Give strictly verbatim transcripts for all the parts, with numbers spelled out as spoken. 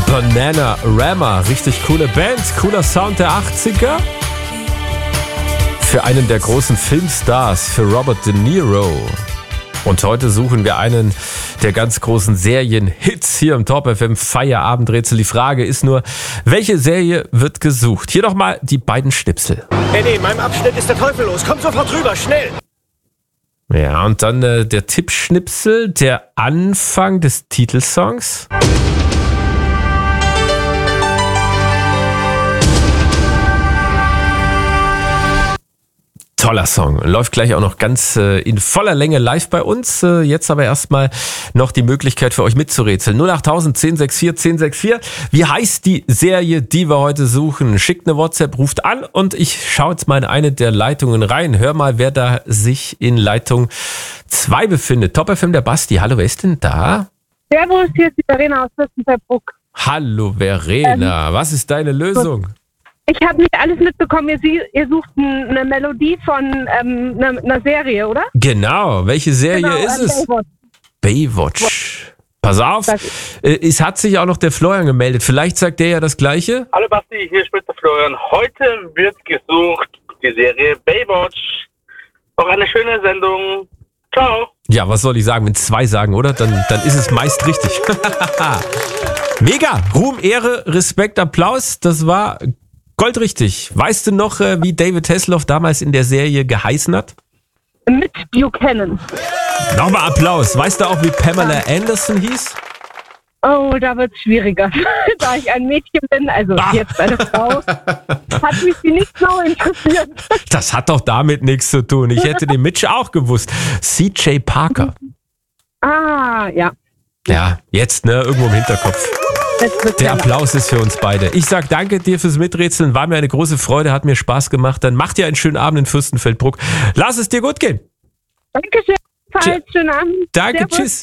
Bananarama, richtig coole Band, cooler Sound der achtziger. Für einen der großen Filmstars, für Robert De Niro. Und heute suchen wir einen der ganz großen Serien-Hits hier im Top F M Feierabendrätsel. Die Frage ist nur, welche Serie wird gesucht? Hier nochmal die beiden Schnipsel. Eddie, in meinem Abschnitt ist der Teufel los. Komm sofort rüber, schnell! Ja, und dann äh, der Tippschnipsel, der Anfang des Titelsongs. Toller Song. Läuft gleich auch noch ganz äh, in voller Länge live bei uns. Äh, jetzt aber erstmal noch die Möglichkeit für euch mitzurätseln. null acht tausend, zehn sechs vier, zehn sechs vier. Wie heißt die Serie, die wir heute suchen? Schickt eine WhatsApp, ruft an und ich schaue jetzt mal in eine der Leitungen rein. Hör mal, wer da sich in Leitung zwei befindet. Top F M, der Basti. Hallo, wer ist denn da? Servus, hier ist die Verena aus Fürstenfeldbruck. Hallo Verena, ähm, was ist deine Lösung? Ich habe nicht alles mitbekommen. Ihr, ihr sucht eine Melodie von ähm, einer, einer Serie, oder? Genau. Welche Serie genau, ist ähm, es? Baywatch. Baywatch. Pass auf, äh, es hat sich auch noch der Florian gemeldet. Vielleicht sagt der ja das Gleiche. Hallo Basti, hier spricht der Florian. Heute wird gesucht die Serie Baywatch. Noch eine schöne Sendung. Ciao. Ja, was soll ich sagen? Wenn zwei sagen, oder? Dann, dann ist es meist richtig. Mega. Ruhm, Ehre, Respekt, Applaus. Das war goldrichtig. Weißt du noch, wie David Hasselhoff damals in der Serie geheißen hat? Mit Buchanan. Nochmal Applaus. Weißt du auch, wie Pamela Anderson hieß? Oh, da wird es schwieriger. Da ich ein Mädchen bin, also ah. jetzt eine Frau, hat mich sie nicht so interessiert. Das hat doch damit nichts zu tun. Ich hätte den Mitch auch gewusst. C J Parker. Ah, ja. Ja, jetzt, ne, irgendwo im Hinterkopf. Der Applaus ist für uns beide. Ich sag danke dir fürs Miträtseln. War mir eine große Freude, hat mir Spaß gemacht. Dann mach dir einen schönen Abend in Fürstenfeldbruck. Lass es dir gut gehen. Dankeschön. Tschüss. Schönen Abend. Danke, Servus. Tschüss.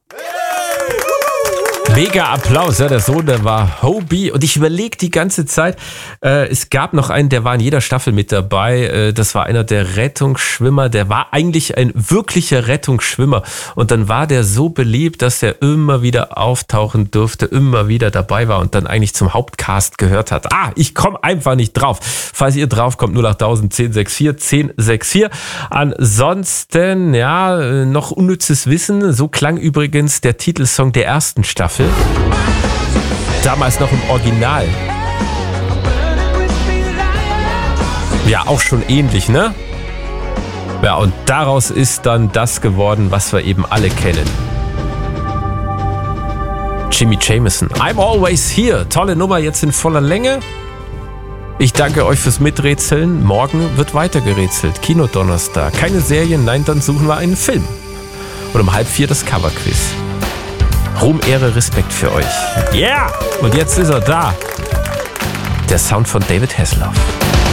Mega Applaus, ja, der Sohn, der war Hobie. Und ich überlege die ganze Zeit, äh, es gab noch einen, der war in jeder Staffel mit dabei. Äh, das war einer der Rettungsschwimmer. Der war eigentlich ein wirklicher Rettungsschwimmer. Und dann war der so beliebt, dass er immer wieder auftauchen durfte, immer wieder dabei war und dann eigentlich zum Hauptcast gehört hat. Ah, ich komme einfach nicht drauf. Falls ihr drauf kommt, null acht tausend, zehn sechs vier, zehn sechs vier. Ansonsten, ja, noch unnützes Wissen. So klang übrigens der Titelsong der ersten Staffel. Damals noch im Original. Ja, auch schon ähnlich, ne? Ja, und daraus ist dann das geworden, was wir eben alle kennen. Jimmy Jameson. I'm always here. Tolle Nummer jetzt in voller Länge. Ich danke euch fürs Miträtseln. Morgen wird weiter gerätselt. Kino-Donnerstag. Keine Serien, nein, dann suchen wir einen Film. Und um halb vier das Coverquiz. Ruhm, Ehre, Respekt für euch. Yeah! Und jetzt ist er da. Der Sound von David Hasselhoff.